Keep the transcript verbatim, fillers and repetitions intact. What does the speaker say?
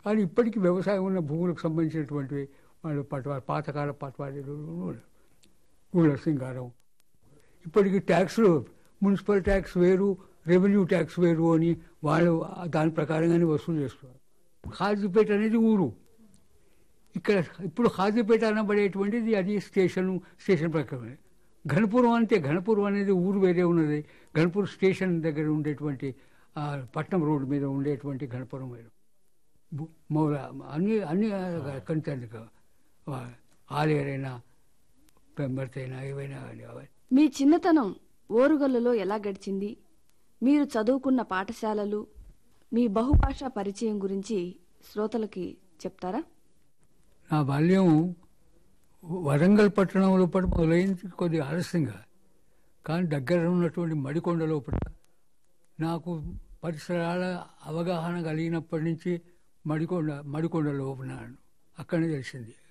కానీ ఇప్పటికీ వ్యవసాయం ఉన్న భూములకు సంబంధించినటువంటివి వాళ్ళు పట్వా పాతకాల పట్వారీలు ఊళ్ళ సింగారం ఇప్పటికీ ట్యాక్స్లు మున్సిపల్ ట్యాక్స్ వేరు, రెవెన్యూ ట్యాక్స్ వేరు అని వాళ్ళు దాని ప్రకారంగానే వసూలు చేస్తున్నారు. హాజీపేట అనేది ఊరు. ఇక్కడ ఇప్పుడు హాజీపేట అనబడేటువంటిది అది స్టేషను, స్టేషన్ ప్రకారమే. ఘనపురం అంతే, ఘనపురం అనేది ఊరు వేరే ఉన్నది. ఘనపురం స్టేషన్ దగ్గర ఉండేటువంటి పట్నం రోడ్డు మీద ఉండేటువంటి ఘనపురం వేరు. మౌల అన్ని అన్ని కంటే ఆలేరైనా పెంబర్తైనా ఏవైనా కానీ. మీ చిన్నతనం ఓరుగల్లులో ఎలా గడిచింది? మీరు చదువుకున్న పాఠశాలలు, మీ బహుభాషా పరిచయం గురించి శ్రోతలకి చెప్తారా? నా బాల్యం వరంగల్ పట్టణం లోపల మొదలైంది కొద్దిగా ఆలస్యంగా, కానీ దగ్గర ఉన్నటువంటి మడికొండ లోపల నాకు పరిసరాల అవగాహన కలిగినప్పటి నుంచి మడికొండ మడికొండలో ఉన్నాను. అక్కడనే తెలిసింది.